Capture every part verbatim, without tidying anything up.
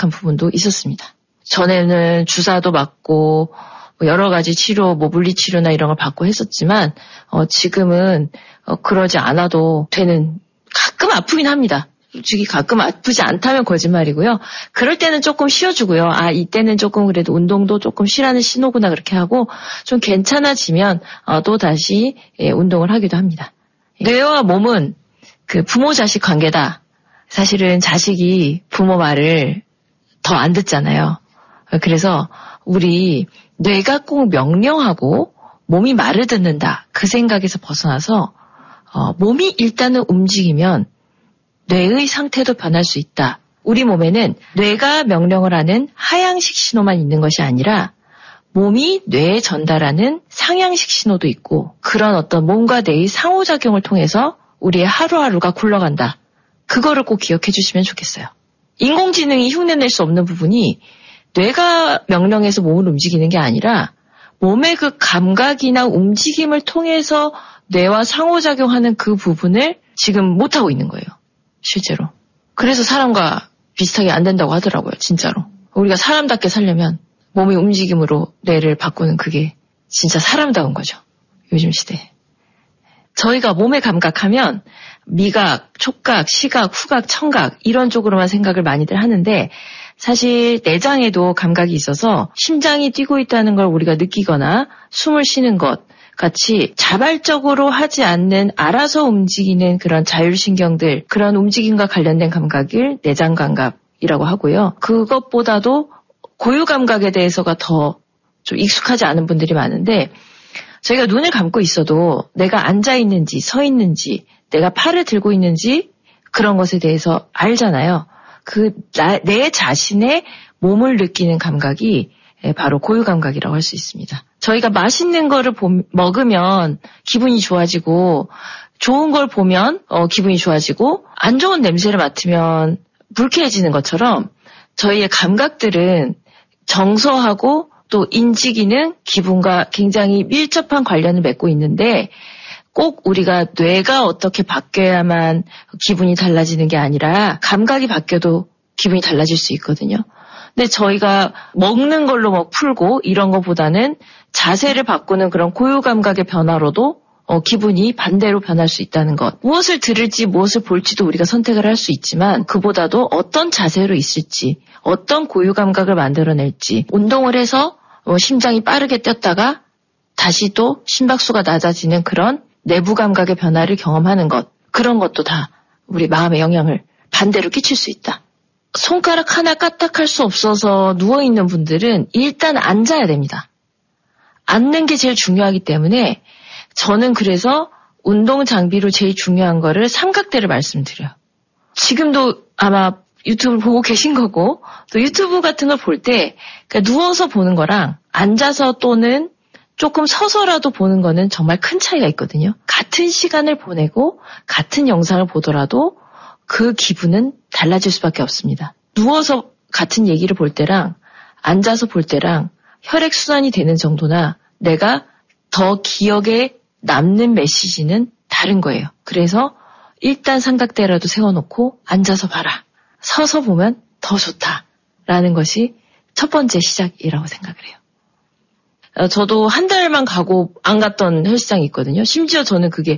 심각한 부분도 있었습니다. 전에는 주사도 맞고 여러 가지 치료, 뭐 물리치료나 이런 걸 받고 했었지만 어, 지금은 어, 그러지 않아도 되는, 가끔 아프긴 합니다. 솔직히 가끔 아프지 않다면 거짓말이고요. 그럴 때는 조금 쉬어주고요. 아, 이때는 조금 그래도 운동도 조금 쉬라는 신호구나 그렇게 하고 좀 괜찮아지면 어, 또 다시 예, 운동을 하기도 합니다. 뇌와 몸은 그 부모 자식 관계다. 사실은 자식이 부모 말을 더 안 듣잖아요. 그래서 우리 뇌가 꼭 명령하고 몸이 말을 듣는다. 그 생각에서 벗어나서 어, 몸이 일단은 움직이면 뇌의 상태도 변할 수 있다. 우리 몸에는 뇌가 명령을 하는 하향식 신호만 있는 것이 아니라 몸이 뇌에 전달하는 상향식 신호도 있고 그런 어떤 몸과 뇌의 상호작용을 통해서 우리의 하루하루가 굴러간다. 그거를 꼭 기억해 주시면 좋겠어요. 인공지능이 흉내낼 수 없는 부분이 뇌가 명령해서 몸을 움직이는 게 아니라 몸의 그 감각이나 움직임을 통해서 뇌와 상호작용하는 그 부분을 지금 못하고 있는 거예요. 실제로. 그래서 사람과 비슷하게 안 된다고 하더라고요. 진짜로. 우리가 사람답게 살려면 몸의 움직임으로 뇌를 바꾸는 그게 진짜 사람다운 거죠. 요즘 시대에. 저희가 몸의 감각하면 미각, 촉각, 시각, 후각, 청각 이런 쪽으로만 생각을 많이들 하는데 사실 내장에도 감각이 있어서 심장이 뛰고 있다는 걸 우리가 느끼거나 숨을 쉬는 것 같이 자발적으로 하지 않는 알아서 움직이는 그런 자율신경들, 그런 움직임과 관련된 감각을 내장 감각이라고 하고요. 그것보다도 고유 감각에 대해서가 더 좀 익숙하지 않은 분들이 많은데 저희가 눈을 감고 있어도 내가 앉아 있는지 서 있는지 내가 팔을 들고 있는지 그런 것에 대해서 알잖아요. 그 내 자신의 몸을 느끼는 감각이 바로 고유 감각이라고 할 수 있습니다. 저희가 맛있는 거를 보, 먹으면 기분이 좋아지고 좋은 걸 보면 어, 기분이 좋아지고 안 좋은 냄새를 맡으면 불쾌해지는 것처럼 저희의 감각들은 정서하고 또 인지기능, 기분과 굉장히 밀접한 관련을 맺고 있는데 꼭 우리가 뇌가 어떻게 바뀌어야만 기분이 달라지는 게 아니라 감각이 바뀌어도 기분이 달라질 수 있거든요. 근데 저희가 먹는 걸로 뭐 풀고 이런 것보다는 자세를 바꾸는 그런 고유 감각의 변화로도 어, 기분이 반대로 변할 수 있다는 것. 무엇을 들을지 무엇을 볼지도 우리가 선택을 할 수 있지만 그보다도 어떤 자세로 있을지 어떤 고유 감각을 만들어낼지 운동을 해서 어, 심장이 빠르게 뛰었다가 다시 또 심박수가 낮아지는 그런 내부 감각의 변화를 경험하는 것. 그런 것도 다 우리 마음에 영향을 반대로 끼칠 수 있다. 손가락 하나 까딱할 수 없어서 누워있는 분들은 일단 앉아야 됩니다. 앉는 게 제일 중요하기 때문에 저는 그래서 운동 장비로 제일 중요한 거를 삼각대를 말씀드려요. 지금도 아마 유튜브를 보고 계신 거고 또 유튜브 같은 걸 볼 때 그러니까 누워서 보는 거랑 앉아서 또는 조금 서서라도 보는 거는 정말 큰 차이가 있거든요. 같은 시간을 보내고 같은 영상을 보더라도 그 기분은 달라질 수밖에 없습니다. 누워서 같은 얘기를 볼 때랑 앉아서 볼 때랑 혈액순환이 되는 정도나 내가 더 기억에 남는 메시지는 다른 거예요. 그래서 일단 삼각대라도 세워놓고 앉아서 봐라. 서서 보면 더 좋다라는 것이 첫 번째 시작이라고 생각을 해요. 어, 저도 한 달만 가고 안 갔던 헬스장이 있거든요. 심지어 저는 그게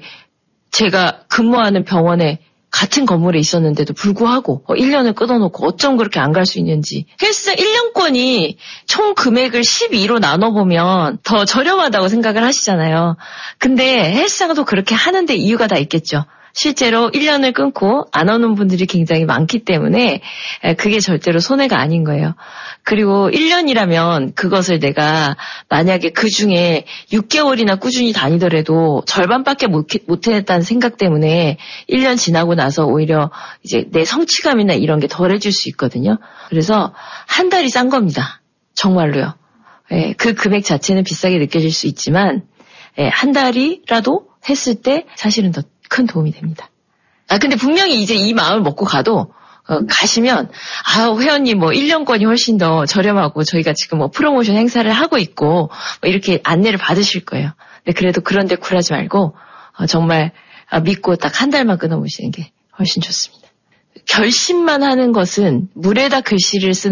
제가 근무하는 병원에 같은 건물에 있었는데도 불구하고 어, 일 년을 끊어놓고 어쩜 그렇게 안 갈 수 있는지. 헬스장 일 년권이 총 금액을 십이로 나눠보면 더 저렴하다고 생각을 하시잖아요. 근데 헬스장도 그렇게 하는데 이유가 다 있겠죠. 실제로 일 년을 끊고 안 오는 분들이 굉장히 많기 때문에 그게 절대로 손해가 아닌 거예요. 그리고 일 년이라면 그것을 내가 만약에 그중에 육 개월이나 꾸준히 다니더라도 절반밖에 못, 못 해냈다는 생각 때문에 일 년 지나고 나서 오히려 이제 내 성취감이나 이런 게 덜해질 수 있거든요. 그래서 한 달이 싼 겁니다. 정말로요. 예, 그 금액 자체는 비싸게 느껴질 수 있지만 예, 한 달이라도 했을 때 사실은 더 큰 도움이 됩니다. 아 근데 분명히 이제 이 마음을 먹고 가도 어, 가시면 아 회원님 뭐 일 년권이 훨씬 더 저렴하고 저희가 지금 뭐 프로모션 행사를 하고 있고 뭐 이렇게 안내를 받으실 거예요. 근데 그래도 그런데 굴하지 말고 어, 정말 아, 믿고 딱 한 달만 끊어보시는 게 훨씬 좋습니다. 결심만 하는 것은 물에다 글씨를 쓰는